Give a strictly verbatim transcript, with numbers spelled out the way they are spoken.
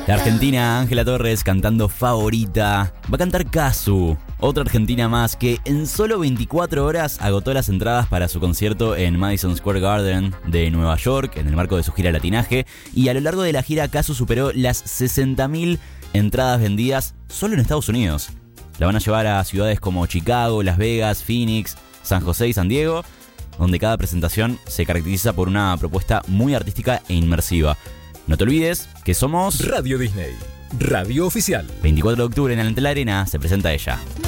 La argentina Ángela Torres cantando Favorita. Va a cantar Kazu, otra argentina más que en solo veinticuatro horas agotó las entradas para su concierto en Madison Square Garden de Nueva York en el marco de su gira Latinaje, y a lo largo de la gira Kazu superó las sesenta mil entradas vendidas solo en Estados Unidos. La van a llevar a ciudades como Chicago, Las Vegas, Phoenix, San José y San Diego, donde cada presentación se caracteriza por una propuesta muy artística e inmersiva. No te olvides que somos Radio Disney, radio oficial. veinticuatro de octubre en el Ante la Arena se presenta ella.